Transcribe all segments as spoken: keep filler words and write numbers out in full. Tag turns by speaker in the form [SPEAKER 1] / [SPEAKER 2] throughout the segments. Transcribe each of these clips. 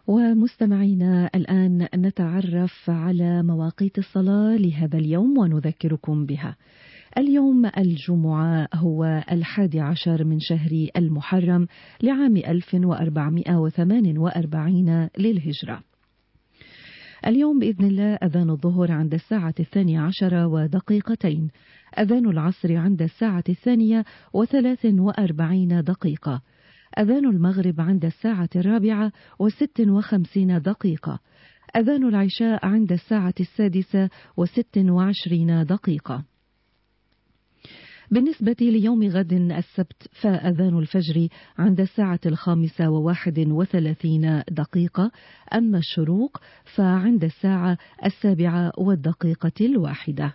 [SPEAKER 1] ومستمعينا الآن نتعرف على مواقيت الصلاة لهذا اليوم ونذكركم بها. اليوم الجمعة هو الحادي عشر من شهر المحرم لعام ألف وأربعمائة وثمان وأربعين للهجرة. اليوم بإذن الله أذان الظهر عند الساعة الثانية عشرة ودقيقتين، أذان العصر عند الساعة الثانية وثلاث وأربعين دقيقة، أذان المغرب عند الساعة الرابعة وست وخمسين دقيقة، أذان العشاء عند الساعة السادسة وست وعشرين دقيقة. بالنسبة ليوم غد السبت فأذان الفجر عند الساعة الخامسة وواحد وثلاثين دقيقة، أما الشروق فعند الساعة السابعة والدقيقة الواحدة.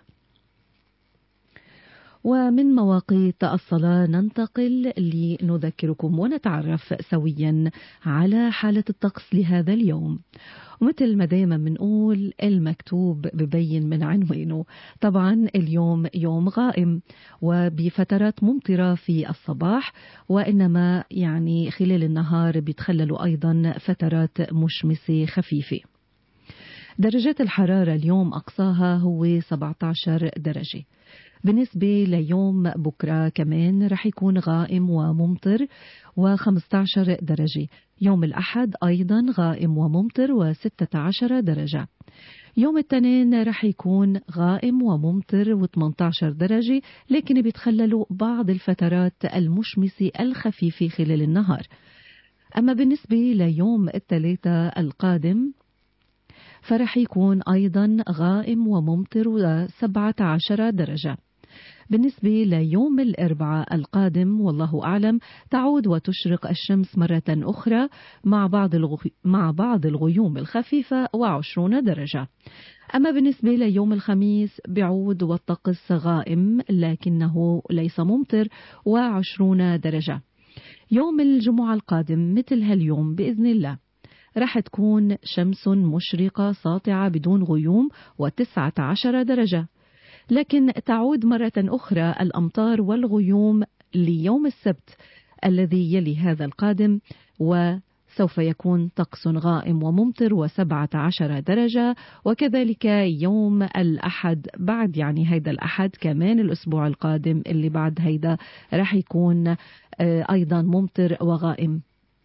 [SPEAKER 1] ومن مواقيت الصلاة ننتقل لنذكركم ونتعرف سويا على حالة الطقس لهذا اليوم. ومثل ما دايما بنقول المكتوب ببين من عنوانه. طبعا اليوم يوم غائم وبفترات ممطرة في الصباح، وإنما يعني خلال النهار بيتخللوا أيضا فترات مشمسة خفيفة. درجات الحرارة اليوم أقصاها هو سبعة عشر درجة. بالنسبة ليوم بكرة كمان رح يكون غائم وممطر وخمسة عشر درجة. يوم الأحد أيضا غائم وممطر وستة عشر درجة. يوم الاثنين رح يكون غائم وممطر وثمانية عشر درجة، لكن بيتخللوا بعض الفترات المشمسة الخفيفة خلال النهار. أما بالنسبة ليوم الثلاثاء القادم فرح يكون أيضا غائم وممطر وسبعة عشر درجة. بالنسبة ليوم الأربعاء القادم والله أعلم تعود وتشرق الشمس مرة أخرى مع بعض مع بعض الغيوم الخفيفة وعشرون درجة. أما بالنسبة ليوم الخميس بعود والطقس غائم لكنه ليس ممطر وعشرون درجة. يوم الجمعة القادم مثل هاليوم بإذن الله راح تكون شمس مشرقة ساطعة بدون غيوم وتسعة عشر درجة، لكن تعود مرة أخرى الأمطار والغيوم ليوم السبت الذي يلي هذا القادم، وسوف يكون طقس غائم وممطر وسبعة عشر درجة. وكذلك يوم الأحد بعد يعني هيدا الأحد كمان الأسبوع القادم اللي بعد هيدا راح يكون أيضا ممطر وغائم.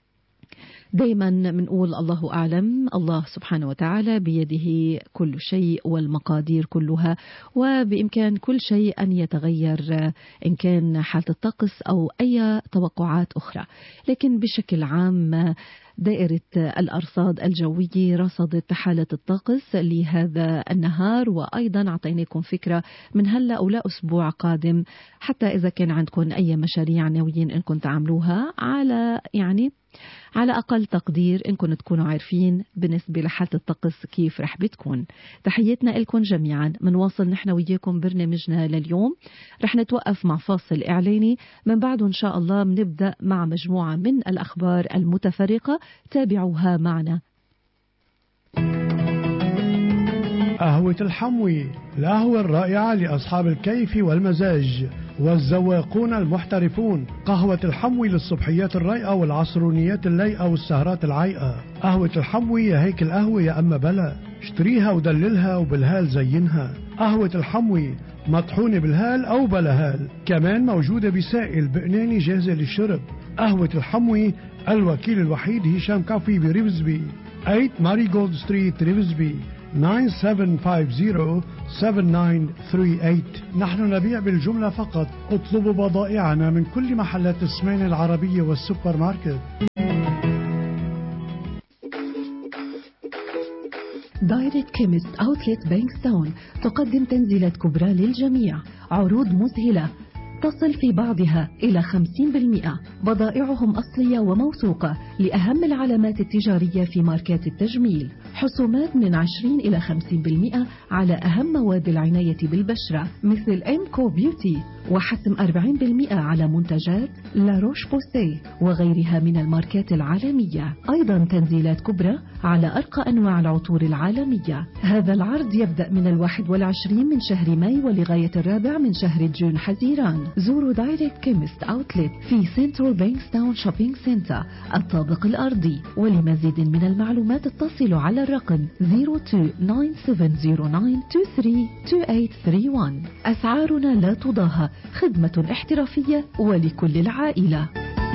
[SPEAKER 1] دايما منقول الله أعلم، الله سبحانه وتعالى بيده كل شيء والمقادير كلها، وبإمكان كل شيء أن يتغير إن كان حالة الطقس أو أي توقعات أخرى. لكن بشكل عام دائرة الأرصاد الجوية رصدت حالة الطقس لهذا النهار، وأيضا أعطيناكم فكرة من هلأ أو لا أسبوع قادم، حتى إذا كان عندكم أي مشاريع ناويين إنكم تعملوها على يعني على أقل تقدير إنكم تكونوا عارفين بالنسبة لحالة الطقس كيف رح بتكون. تحياتنا لكم جميعا. منواصل نحن وياكم برنامجنا لليوم. رح نتوقف مع فاصل إعلاني، من بعده إن شاء الله بنبدأ مع مجموعة من الأخبار المتفرقة، تابعوها معنا.
[SPEAKER 2] قهوة الحموي، القهوة الرائعة لأصحاب الكيف والمزاج والذواقون المحترفون. قهوة الحموي للصبحيات الرايقة والعصرونيات اللايقة والسهرات العايقة. قهوة الحموي يا هيك القهوة يا أما بلا، اشتريها ودللها وبالهال زينها. قهوة الحموي مطحونة بالهال أو بلا هال، كمان موجودة بسائل بقناني جاهزة للشرب. قهوة الحموي الوكيل الوحيد هشام كافي بريفزبي، ثمانية ماري جولد ستريت ريفزبي، تسعة سبعة خمسة صفر سبعة تسعة ثلاثة ثمانية. نحن نبيع بالجملة فقط. اطلبوا بضائعنا من كل محلات السمين العربية والسوبر ماركت.
[SPEAKER 1] دايركت كيمست أوتلت بانكستاون تقدم تنزيلات كبرى للجميع، عروض مذهلة تصل في بعضها إلى خمسين بالمئة. بضائعهم أصلية وموثوقة لأهم العلامات التجارية في ماركات التجميل. حسومات من عشرين إلى خمسين بالمئة على أهم مواد العناية بالبشرة مثل إمكو بيوتي، وحتم أربعين بالمئة على منتجات لا روش بوسيه وغيرها من الماركات العالمية. أيضا تنزيلات كبرى على أرقى أنواع العطور العالمية. هذا العرض يبدأ من الواحد والعشرين من شهر ماي ولغاية الرابع من شهر جون حزيران. زوروا دايركت كيمست أوتلت في سنترال بانكستاون شوبينج سنتر الطابق الأرضي. ولمزيد من المعلومات اتصلوا على الرقم صفر اثنين تسعة سبعة صفر تسعة اثنين ثلاثة اثنين ثمانية واحد. أسعارنا لا تضاهى، خدمة احترافية ولكل العائلة.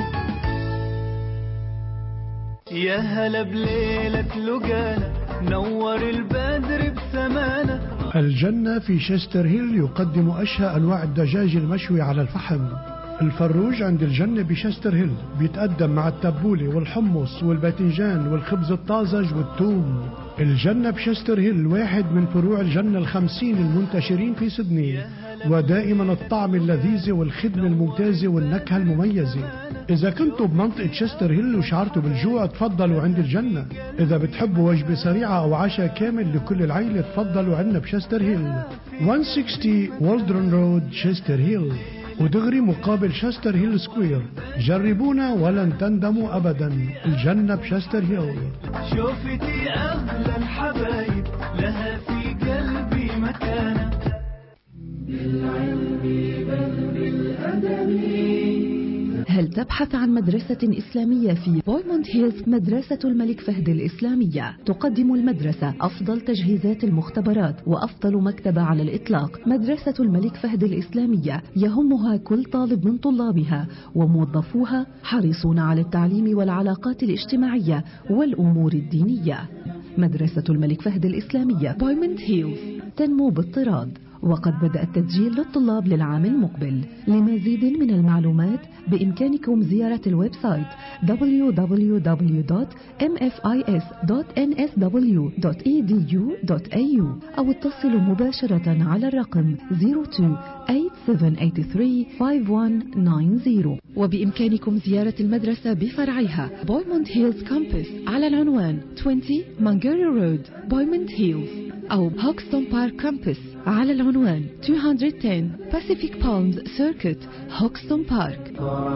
[SPEAKER 3] يا هلا بليلة لقانا نور البدر بسمانة.
[SPEAKER 2] الجنة في شستر هيل يقدم أشهى أنواع الدجاج المشوي على الفحم. الفروج عند الجنة بشستر هيل بيتقدم مع التبولة والحمص والباذنجان والخبز الطازج والثوم. الجنة بشستر هيل واحد من فروع الجنة الخمسين المنتشرين في سيدني، ودائما الطعم اللذيذ والخدمة الممتازة والنكهة المميزة. إذا كنتوا بمنطقة شستر هيل وشعرتوا بالجوع تفضلوا عند الجنة. إذا بتحبوا وجبة سريعة أو عشاء كامل لكل العيلة تفضلوا عنا بشستر هيل مئة وستين والدرون رود شستر هيل، ودغري مقابل شستر هيل سكوير. جربونا ولن تندموا أبدا. الجنة بشستر هيل.
[SPEAKER 3] شوفتي أغلى الحبايب لها في قلبي مكانة. بالعلم بل بالأدب.
[SPEAKER 1] هل تبحث عن مدرسة إسلامية في بويموند هيلز؟ مدرسة الملك فهد الإسلامية تقدم المدرسة أفضل تجهيزات المختبرات وأفضل مكتبة على الإطلاق. مدرسة الملك فهد الإسلامية يهمها كل طالب من طلابها، وموظفوها حريصون على التعليم والعلاقات الاجتماعية والأمور الدينية. مدرسة الملك فهد الإسلامية بويموند هيلز تنمو باضطراد، وقد بدأ التسجيل للطلاب للعام المقبل. لمزيد من المعلومات بإمكانكم زيارة الويب سايت دبليو دبليو دبليو دوت إم إف آي إس دوت إن إس دبليو دوت إي دي يو دوت إيه يو أو اتصلوا مباشرة على الرقم صفر اثنين ثمانية سبعة ثمانية ثلاثة خمسة واحد تسعة صفر. وبإمكانكم زيارة المدرسة بفرعيها بويموند هيلز كامبس على العنوان عشرين مانجاري رود بويموند هيلز، أو هوكستون بارك كامبس على العنوان مئتين وعشرة Pacific Palms Circuit هوكستون بارك.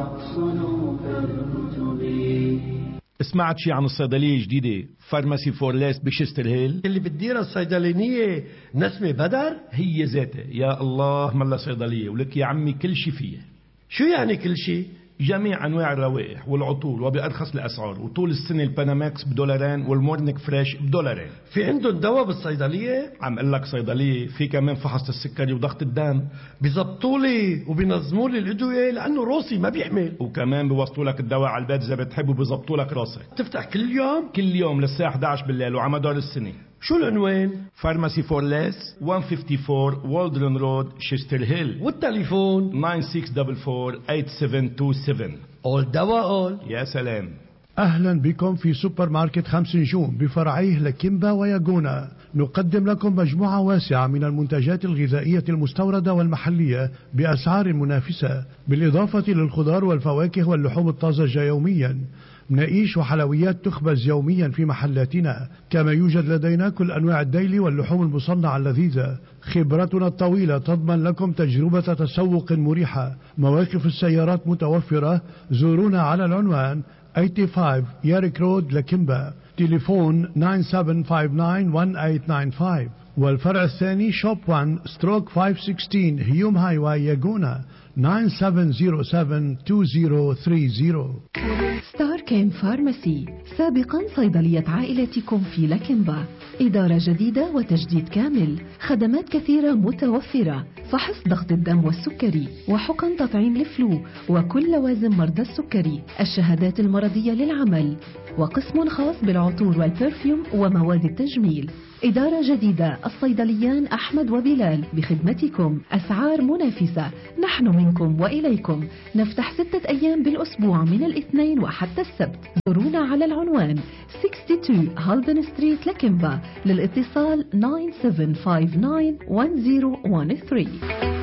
[SPEAKER 4] سمعت شي عن الصيدلية الجديدة فارماسي فور ليس بشستر هيل
[SPEAKER 5] اللي بتديرها الصيدلانية نسمة بدر؟
[SPEAKER 4] هي ذاتها. يا الله ملا صيدلية ولك يا عمي كل شي فيها.
[SPEAKER 5] شو يعني كل شي؟
[SPEAKER 4] جميع أنواع الروائح والعطور وبأرخص الأسعار، وطول السنة الباناماكس بدولارين والمورنيك فريش بدولارين.
[SPEAKER 5] في عندهم دواء بالصيدلية؟
[SPEAKER 4] عم قل لك صيدلية في كمان فحص السكري وضغط الدم.
[SPEAKER 5] بيزبطوا لي وبينظموا لي الأدوية لأنه روسي ما بيحمل،
[SPEAKER 4] وكمان بيوصلوا لك الدواء على البيت إذا بتحب، وبيزبطوا لك راسك.
[SPEAKER 5] تفتح كل يوم؟
[SPEAKER 4] كل يوم للساعة إحدى عشر بالليل وعلى مدار السنة.
[SPEAKER 5] شو العنوان؟
[SPEAKER 4] فارماسي فور ليس مئة وخمسة وخمسين والدرون رود شستر هيل،
[SPEAKER 5] والتليفون
[SPEAKER 4] تسعة ستة أربعة أربعة ثمانية سبعة اتنين سبعة.
[SPEAKER 5] أول دواء أول.
[SPEAKER 4] يا سلام.
[SPEAKER 2] أهلا بكم في سوبر ماركت خمس نجوم بفرعيه لكيمبا وياغونا. نقدم لكم مجموعة واسعة من المنتجات الغذائية المستوردة والمحلية بأسعار منافسة، بالإضافة للخضار والفواكه واللحوم الطازجة يوميا. مناقيش وحلويات تخبز يوميا في محلاتنا، كما يوجد لدينا كل أنواع الديلي واللحوم المصنعة اللذيذة. خبرتنا الطويلة تضمن لكم تجربة تسوق مريحة. مواقف السيارات متوفرة. زورونا على العنوان خمسة وثمانين ياريك رود لكيمبا، تليفون تسعة سبعة خمسة تسعة واحد ثمانية تسعة خمسة. والفرع الثاني شوب واحد ستروك خمسمية وستة عشر هيوم هاي واي ياغونا تسعة سبعة صفر سبعة اثنين صفر ثلاثة صفر.
[SPEAKER 1] ستار كيم فارماسي، سابقا صيدلية عائلتكم في لكيمبا. إدارة جديدة وتجديد كامل، خدمات كثيرة متوفرة، فحص ضغط الدم والسكري، وحقن تطعيم الفلو وكل لوازم مرضى السكري، الشهادات المرضية للعمل، وقسم خاص بالعطور والبرفيوم ومواد التجميل. إدارة جديدة، الصيدليان أحمد وبلال بخدمتكم، أسعار منافسة. نحن منكم وإليكم، نفتح ستة أيام بالأسبوع من الاثنين وحتى السبت. زورونا على العنوان اثنين وستين هالدن ستريت لكيمبا. للاتصال تسعة سبعة خمسة تسعة واحد صفر واحد ثلاثة.